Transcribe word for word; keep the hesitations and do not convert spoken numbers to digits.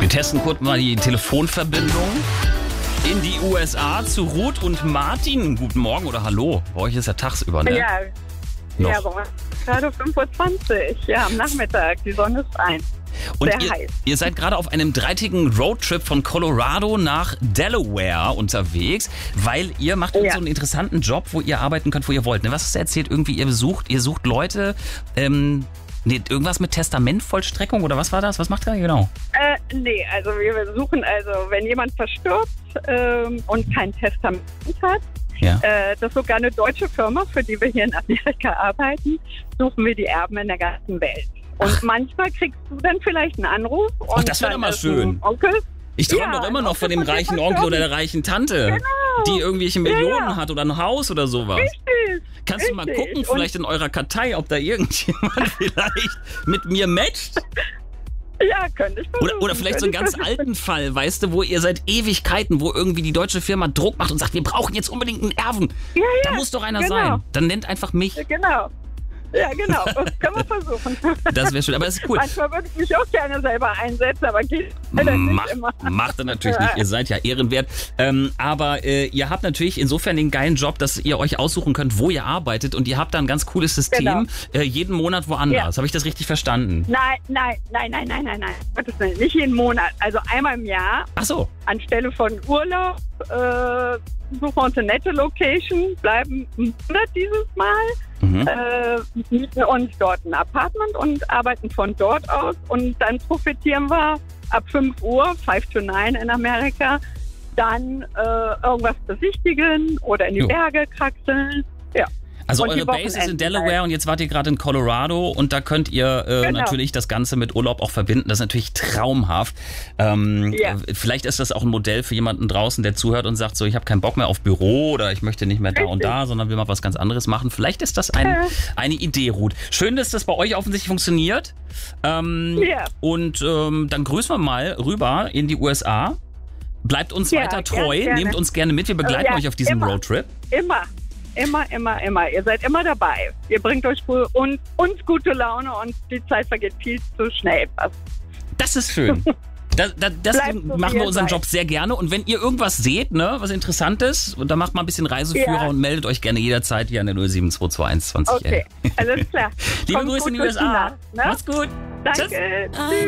Wir testen kurz mal die Telefonverbindung in die U S A zu Ruth und Martin. Guten Morgen oder Hallo. Bei euch ist ja tagsüber, ne? Ja, Noch. ja, bei uns ist gerade fünf Uhr zwanzig, ja, am Nachmittag. Die Sonne scheint. Und Sehr ihr, heiß. ihr seid gerade auf einem dreitägigen Roadtrip von Colorado nach Delaware unterwegs, weil ihr macht uns Ja. so einen interessanten Job, wo ihr arbeiten könnt, wo ihr wollt. Ne? Was hast du erzählt? Irgendwie ihr besucht, ihr sucht Leute, ähm, nee, irgendwas mit Testamentvollstreckung oder was war das? Was macht ihr genau? Äh, nee, also wir suchen, also wenn jemand verstirbt ähm, und kein Testament hat, Ja. äh, das ist sogar eine deutsche Firma, für die wir hier in Amerika arbeiten, suchen wir die Erben in der ganzen Welt. Und Ach. manchmal kriegst du dann vielleicht einen Anruf. Und Ach, das wär dann doch mal ist schön. ein Onkel. Ich träume Ja, doch immer noch ein von dem Onkel von reichen dir Onkel oder verstorben. der reichen Tante, Genau. die irgendwelche Ja, Millionen ja. hat oder ein Haus oder sowas. Richtig. Kannst du mal richtig. gucken, Und- vielleicht in eurer Kartei, ob da irgendjemand vielleicht mit mir matcht? Ja, könnte ich versuchen. Oder, oder vielleicht so einen könnte ganz ich versuchen. alten Fall, weißt du, wo ihr seit Ewigkeiten, wo irgendwie die deutsche Firma Druck macht und sagt, wir brauchen jetzt unbedingt einen Erben. Ja, Da ja, muss doch einer genau. sein. Dann nennt einfach mich. Genau. Ja, genau. Das können wir versuchen. Das wäre schön. Aber es ist cool. Manchmal würde ich mich auch gerne selber einsetzen, aber geht leider nicht Macht, immer. macht er natürlich nicht. Ihr seid ja ehrenwert. Ähm, aber äh, ihr habt natürlich insofern den geilen Job, dass ihr euch aussuchen könnt, wo ihr arbeitet. Und ihr habt da ein ganz cooles System. Genau. Äh, jeden Monat woanders. Ja. Habe ich das richtig verstanden? Nein, nein, nein, nein, nein, nein, nein. Gottes Willen. Nicht jeden Monat. Also einmal im Jahr Ach so. anstelle von Urlaub äh, suchen wir uns eine nette Location, bleiben einen Monat dieses Mal, Mhm. äh, mieten uns dort ein Apartment und arbeiten von dort aus. Und dann profitieren wir ab fünf Uhr, five to nine in Amerika, dann äh, irgendwas besichtigen oder in die Jo. Berge kraxeln. Ja. Also Und die eure Base ist in Wochenenden Delaware und jetzt wart ihr gerade in Colorado und da könnt ihr äh, Genau. natürlich das Ganze mit Urlaub auch verbinden. Das ist natürlich traumhaft. Ähm, Ja. äh, Vielleicht ist das auch ein Modell für jemanden draußen, der zuhört und sagt so, ich habe keinen Bock mehr auf Büro oder ich möchte nicht mehr da und Richtig. da, sondern will mal was ganz anderes machen. Vielleicht ist das ein, Ja. eine Idee, Ruth. Schön, dass das bei euch offensichtlich funktioniert. Ähm, Ja. Und ähm, dann grüßen wir mal rüber in die U S A. Bleibt uns Ja, weiter gerne, treu, gerne. nehmt uns gerne mit. Wir begleiten Ja, euch auf diesem immer. Roadtrip. Immer, immer, immer, immer. Ihr seid immer dabei. Ihr bringt euch gu- und, uns gute Laune und die Zeit vergeht viel zu schnell. Also, Das ist schön. Das, das, das Bleibt so, machen wie wir ihr unseren seid. Job sehr gerne. Und wenn ihr irgendwas seht, ne, was Interessantes, und dann macht mal ein bisschen Reiseführer Ja. und meldet euch gerne jederzeit hier an der null sieben zwei zwei eins zwanzig. okay, alles klar. Liebe Kommt Grüße gut in die durch U S A. Nacht, ne? Macht's gut. Danke. Tschüss. Tschüss.